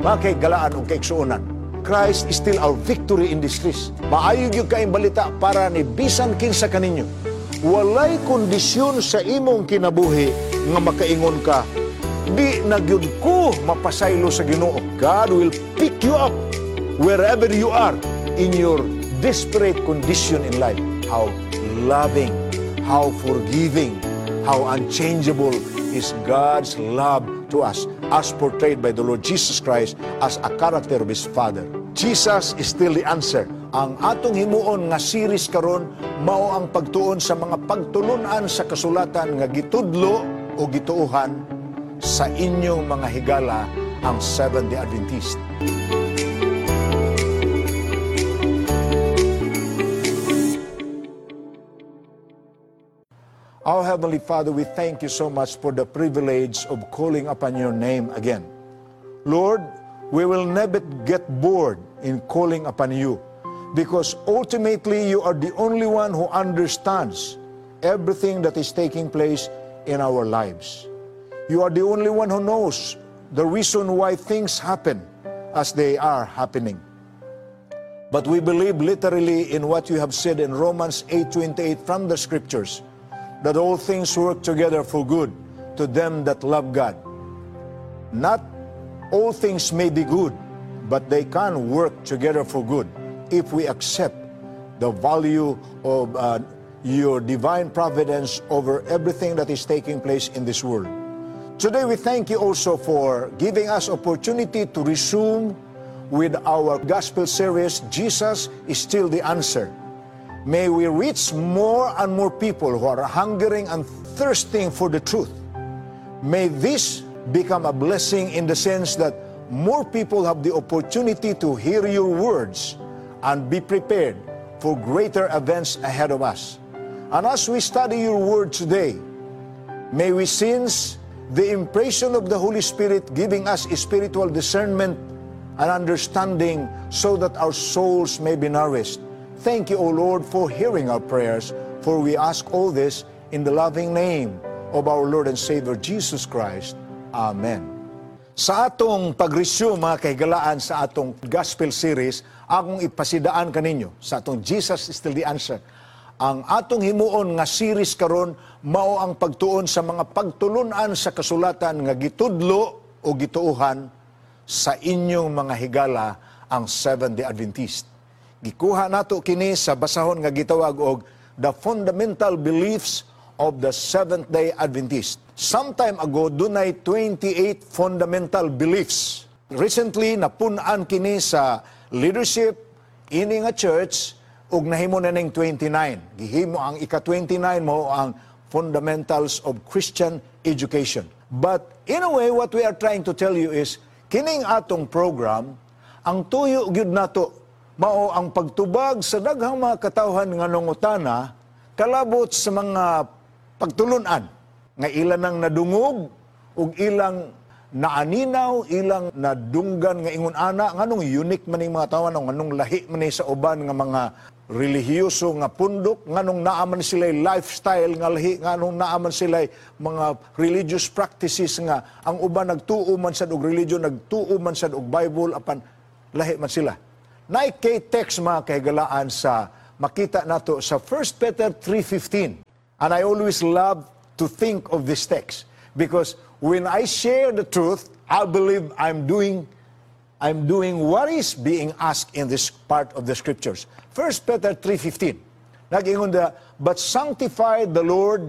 Mga kaigalaan o kaiksuunan, Christ is still our victory in this race. Maayo yung kaing balita para ni bisan kinsa kaninyo. Walay kondisyon sa imong kinabuhi nga makaingon ka, di nagyud ko mapasaylo sa Ginoo. God will pick you up wherever you are in your desperate condition in life. How loving, how forgiving, how unchangeable is God's love to us as portrayed by the Lord Jesus Christ as a character of His Father. Jesus is still the answer. Ang atong himuon nga series karon mao ang pagtuon sa mga pagtulunan sa kasulatan nga gitudlo o gituuhan sa inyong mga higala ang Seventh-day Adventist. Our Heavenly Father, we thank you so much for the privilege of calling upon your name again. Lord, we will never get bored in calling upon you because ultimately you are the only one who understands everything that is taking place in our lives. You are the only one who knows the reason why things happen as they are happening. But we believe literally in what you have said in Romans 8:28 from the Scriptures, that all things work together for good to them that love God. Not all things may be good, but they can work together for good if we accept the value of your divine providence over everything that is taking place in this world. Today we thank you also for giving us opportunity to resume with our gospel series, Jesus is Still the Answer. May we reach more and more people who are hungering and thirsting for the truth. May this become a blessing in the sense that more people have the opportunity to hear your words and be prepared for greater events ahead of us. And as we study your word today, may we sense the impression of the Holy Spirit giving us spiritual discernment and understanding so that our souls may be nourished. Thank you, O Lord, for hearing our prayers, for we ask all this in the loving name of our Lord and Savior, Jesus Christ. Amen. Sa atong pag-resume, mga kahigalaan, sa atong gospel series, akong ipasidaan kaninyo sa atong Jesus is Still the Answer. Ang atong himuon nga series karon mao ang pagtuon sa mga pagtulunan sa kasulatan nga gitudlo o gituuhan sa inyong mga higala ang Seventh-day Adventist. Gikuha nato kini sa basahon nga gitawag og the fundamental beliefs of the Seventh-day Adventist. Sometime ago, dunay 28 fundamental beliefs. Recently, napun-an kini sa leadership ini nga church ug nahimo na ning 29. Gihimo ang ika-29 mo ang fundamentals of Christian education. But in a way, what we are trying to tell you is kining atong program, ang tuyo gyud nato mao ang pagtubag sa daghang mga katawhan nga nangutana kalabot sa mga pagtulunan nga ilan nang nadungog ug ilang naaninaw, ilang nadunggan nga ingon ana nganong unique man ning mga tawo nganong lahi man sa uban nga mga relihiyoso nga pundok nganong naaman sila lifestyle nga lahi nganong naaman sila mga religious practices nga ang uban nagtuo man sad og religion, nagtuo man sad og Bible apan lahi man sila. Naikay text mga kahigalaan sa makita nato sa 1 Peter 3:15. And I always love to think of this text because when I share the truth, I believe I'm doing what is being asked in this part of the scriptures. 1 Peter 3:15. Nag-ingon da, but sanctify the Lord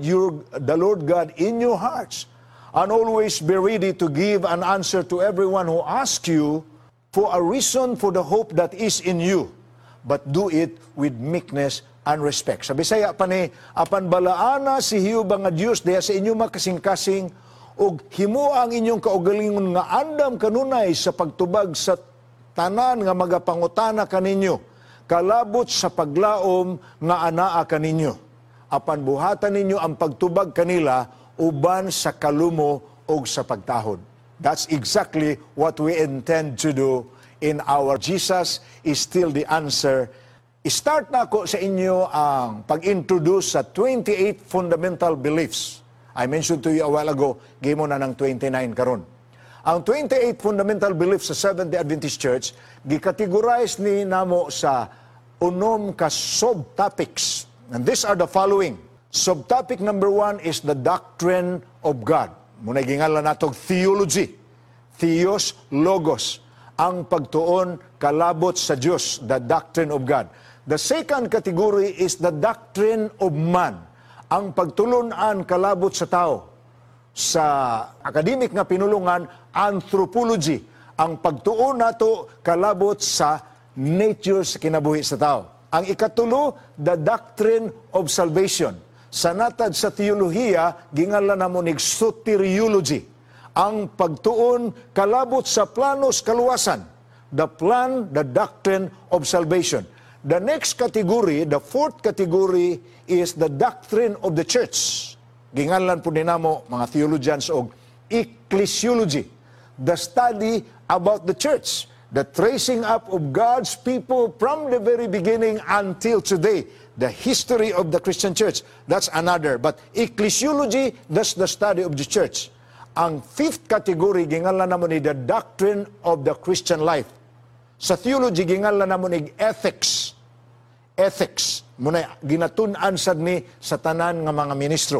God in your hearts, and always be ready to give an answer to everyone who asks you for a reason for the hope that is in you, but do it with meekness and respect. Sa Bisaya pa ni, apan balaana si Hiyuba nga Diyos diha sa inyo makasing-kasing, ug himo ang inyong kaugalingon nga andam kanunay sa pagtubag sa tanan nga magapangutana kaninyo, kalabot sa paglaom nga anaa kaninyo. Apan buhatan ninyo ang pagtubag kanila uban sa kalumo ug sa pagtahod. That's exactly what we intend to do in our Jesus is Still the Answer. Start na ako sa inyo ang pag-introduce sa 28 fundamental beliefs. I mentioned to you a while ago, game mo na ng 29 karon. Ang 28 fundamental beliefs sa Seventh-day Adventist Church, gikategorize ni namo sa unom ka subtopics. And these are the following. Subtopic number 1 is the doctrine of God. Muna gingalan natog theology. Theos, logos. Ang pagtuon kalabot sa Diyos, the doctrine of God. The second category is the doctrine of man. Ang pagtulunan kalabot sa tao. Sa academic nga pinulungan, anthropology. Ang pagtuon nato kalabot sa nature sa kinabuhi sa tao. Ang ikatulo, the doctrine of salvation. Sa natad sa teolohiya, gingalan namo nig soteriology. Ang pagtuon kalabot sa planos kaluwasan. The plan, the doctrine of salvation. The next category, the fourth category, is the doctrine of the church. Gingalan po dinamo mga theologians og ecclesiology. The study about the church. The tracing up of God's people from the very beginning until today. The history of the Christian church. That's another. But ecclesiology, that's the study of the church. Ang fifth category, gingalan namo ni the doctrine of the Christian life. Sa theology, gingalan namo ni ethics. Ethics. Muna ginatun-an sad ni sa tanan nga mga ministro.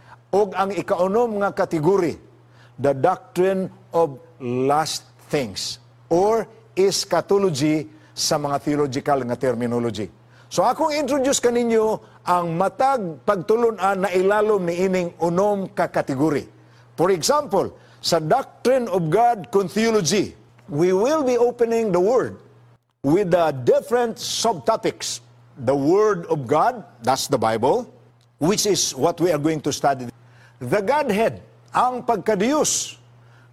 Og ang ikaunom nga kategory, the doctrine of last things. Or eschatology sa mga theological nga terminology. So akong introduce kaninyo ang matag pagtulunan na ilalom ni ining unom ka kategory. For example, sa doctrine of God con theology, we will be opening the Word with the different subtopics. The Word of God, that's the Bible, which is what we are going to study. The Godhead, ang pagkadiyos.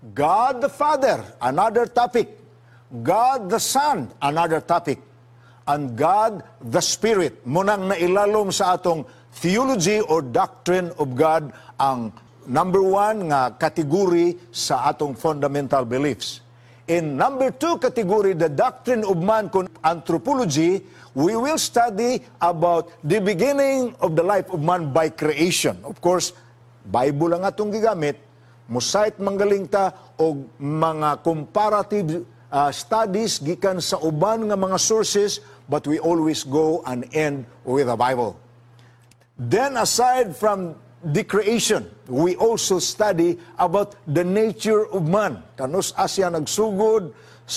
God the Father, another topic. God the Son, another topic. And God the Spirit, munang nailalom sa atong theology or doctrine of God, ang number 1 nga kategory sa atong fundamental beliefs. In number 2 category, the doctrine of man con anthropology, we will study about the beginning of the life of man by creation. Of course, Bible lang atong gigamit, mosait manggaling ta og mga comparative studies gikan sa uban nga mga sources, but we always go and end with the Bible. Then aside from the creation, we also study about the nature of man. Kanus asya nagsugod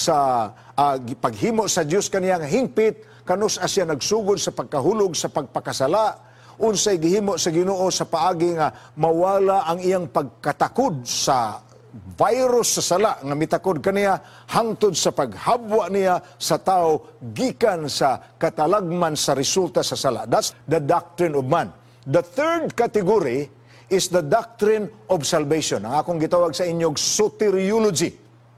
sa paghimo sa Dios kaniyang hingpit, kanus asya nagsugod sa pagkahulog sa pagpakasala, unsay gihimo sa Ginoo sa paagi nga mawala ang iyang pagkatakod sa virus sa sala nga mitakod kaniya hangtod sa paghabwa niya sa tao gikan sa katalagman sa resulta sa sala. That's the doctrine of man. The third category is the doctrine of salvation. Ang akong gitawag sa inyong soteriology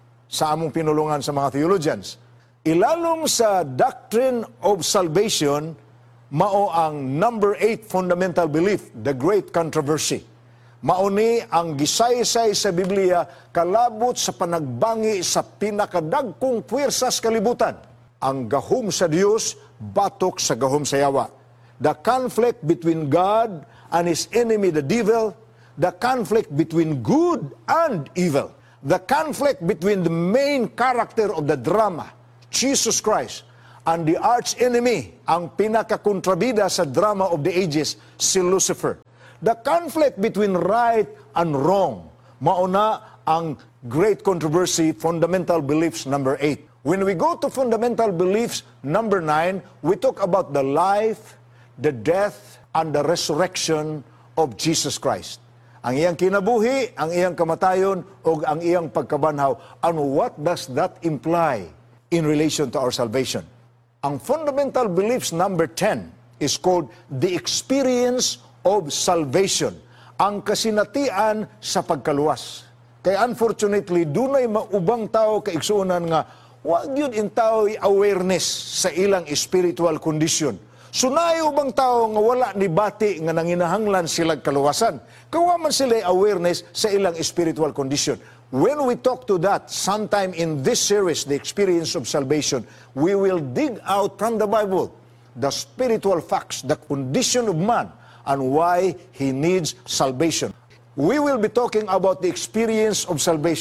sa among pinulungan sa mga theologians. Ilalom sa doctrine of salvation, mao ang number 8 fundamental belief, the great controversy. Mao ni ang gisaysay sa Biblia kalabot sa panagbangi sa pinakadagkong puwersa sa kalibutan. Ang gahom sa Dios batok sa gahom sa yawa. The conflict between God and his enemy the devil, the conflict between good and evil, the conflict between the main character of the drama, Jesus Christ, and the arch enemy, ang pinakakontrabida sa drama of the ages, si Lucifer. The conflict between right and wrong, mauna ang great controversy, fundamental beliefs number 8. When we go to fundamental beliefs number 9, we talk about the life, the death, and the resurrection of Jesus Christ. Ang iyang kinabuhi, ang iyang kamatayon, o ang iyang pagkabanhaw. And what does that imply in relation to our salvation? Ang fundamental beliefs number 10 is called the experience of salvation. Ang kasinatian sa pagkaluwas. Kaya unfortunately, dunay maubang tao kaigsuunan nga wag yun in tao awareness sa ilang spiritual condition. Sunayo ubang tao nga wala ni bati nga nanginahanglan sila kaluwasan. Kawa man sila awareness sa ilang spiritual condition. When we talk to that, sometime in this series, The Experience of Salvation, we will dig out from the Bible the spiritual facts, the condition of man, and why he needs salvation. We will be talking about the experience of salvation.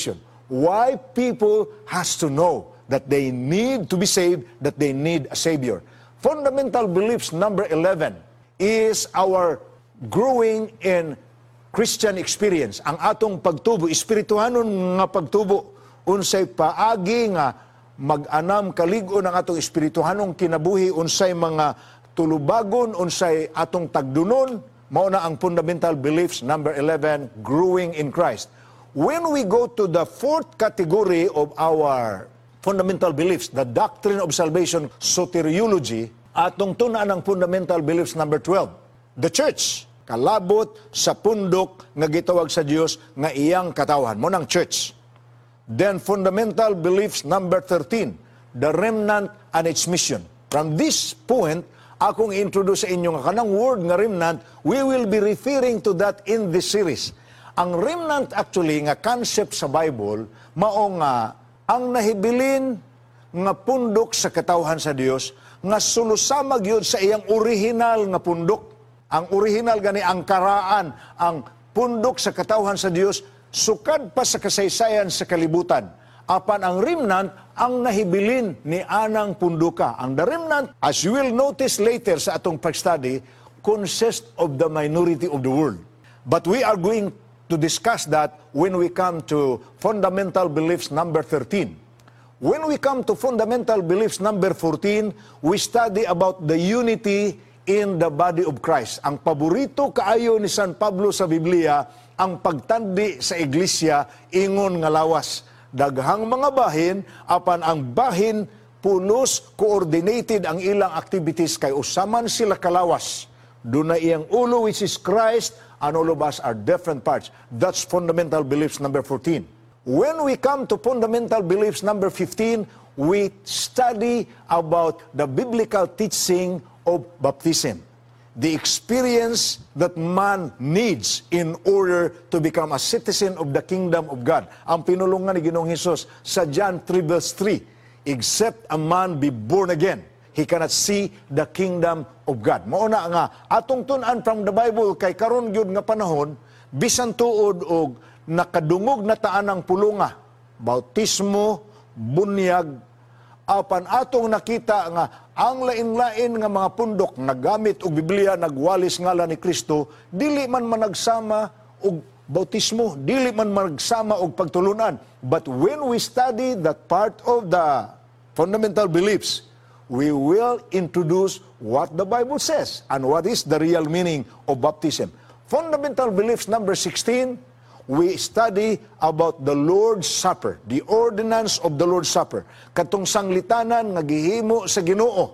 why people has to know that they need to be saved, that they need a Savior. Fundamental beliefs number 11 is our growing in Christian experience. Ang atong pagtubo, espirituhanon nga pagtubo, unsay paagi nga mag-anam kaligo ng atong espirituhanong kinabuhi, unsay mga tulubagon, unsay atong tagdunon, mao na ang fundamental beliefs number 11, growing in Christ. When we go to the fourth category of our fundamental beliefs, the doctrine of salvation, soteriology, atong tunaan ang fundamental beliefs number 12, the church, kalabot sa pundok nga gitawag sa Dios nga iyang katawhan, mo ng church. Then fundamental beliefs number 13, the remnant and its mission. From this point, akong introduce sa inyo nga kanang word nga remnant, we will be referring to that in this series. Ang remnant actually nga concept sa Bible, mao nga ang nahibilin nga pundok sa katawhan sa Dios nga sulusamag yun sa iyang original nga pundok. Ang original gani ang karaan, ang pundok sa katawhan sa Dios, sukad pa sa kasaysayan sa kalibutan. Apan ang remnant, ang nahibilin ni anang punduka. Ang the remnant, as you will notice later sa atong pag-study, consists of the minority of the world. But we are going to discuss that when we come to fundamental beliefs number 13. When we come to fundamental beliefs number 14, we study about the unity in the body of Christ. Ang paborito kaayo ni San Pablo sa Biblia, ang pagtandi sa iglesia, ingon nga lawas. Daghang mga bahin, apan ang bahin, pulos, coordinated ang ilang activities, kay usaman sila kalawas. Doon na iyang ulo, which is Christ, and all of us are different parts. That's fundamental beliefs number 14. When we come to fundamental beliefs number 15, we study about the biblical teaching of baptism. The experience that man needs in order to become a citizen of the kingdom of God. Ang pinulungan ni Ginoong Hesus sa John 3 verse 3, except a man be born again, he cannot see the kingdom of God. Mauna nga, atong tunan from the Bible, kay karon gyud nga panahon, bisan tuod og nakadungog na taan ang pulunga, bautismo, bunyag, apan atong nakita nga ang lain-lain nga mga pundok nagamit og Biblia, nagwalis ngalan ni Kristo, dili man managsama og bautismo, dili man magsama og pagtulunan. But when we study that part of the fundamental beliefs, we will introduce what the Bible says and what is the real meaning of baptism. Fundamental beliefs number 16, we study about the Lord's Supper, the ordinance of the Lord's Supper. Katong sanglitanan nga gihimo sa Ginoo,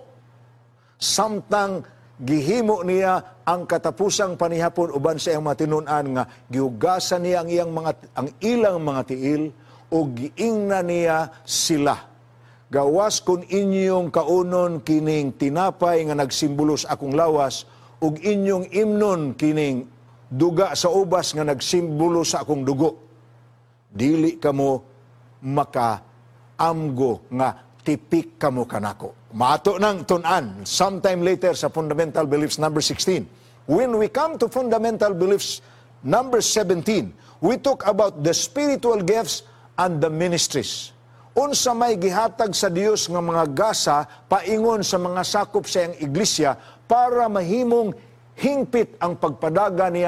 samtang gihimo niya ang katapusang panihapon uban sa iyang matinunan nga gihugasan niya ang ilang mga tiil o giingna niya sila. Gawas kun inyong kaunon kining tinapay nga nagsimbolos akong lawas ug inyong imnon kining duga sa ubas nga nagsimbolo sa akong dugo. Dili kamo makaamgo nga tipik kamo kanako. Maato nang tunan sometime later sa fundamental beliefs number 16. When we come to fundamental beliefs number 17, we talk about the spiritual gifts and the ministries. Unsa may gihatag sa Dios nga mga gasa paingon sa mga sakop sa iyang iglesia para mahimong hingpit ang pagpadaga niya